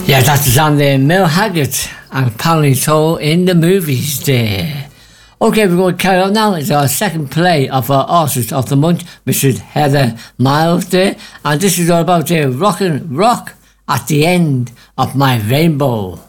Yeah, that's the song there, Mel Haggart and Apparently So in the movies there. Okay, we're going to carry on now. It's our second play of our Artist of the Month, Mrs. Heather Miles there. And this is all about rockin' rock at the end of my rainbow.